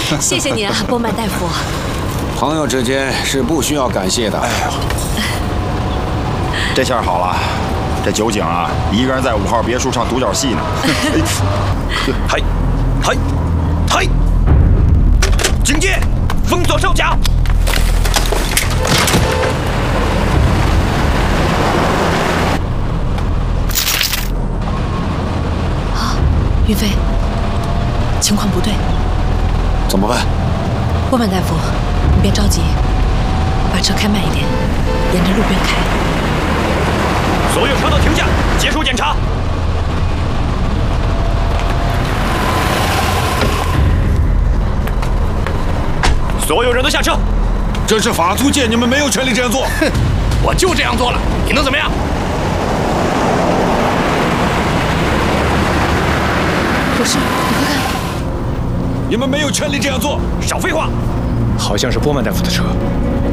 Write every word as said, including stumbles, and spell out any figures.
谢谢你啊，波曼大夫。 朋友之间是不需要感谢的。哎呦， 这下好了，这酒井啊，一个人在五号别墅唱独角戏呢。 嗨，嗨，嗨！警戒，封锁哨卡。 啊，云飞，情况不对。 怎么办？ 波曼大夫，你别着急，把车开慢一点，沿着路边开。 所有车都停下，结束检查。所有人都下车。 这是法租界，你们没有权利这样做。 哼，我就这样做了，你能怎么样？ 可是，你快看， 你们没有权利这样做。 少废话。 好像是波曼大夫的车。